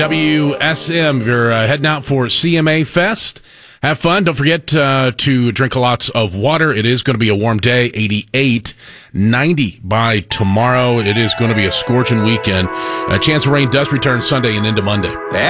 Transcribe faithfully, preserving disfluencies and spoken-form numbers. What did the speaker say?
W S M, if you're uh, heading out for C M A Fest, have fun. Don't forget uh, to drink lots of water. It is going to be a warm day, eighty-eight, ninety by tomorrow. It is going to be a scorching weekend. A chance of rain does return Sunday and into Monday.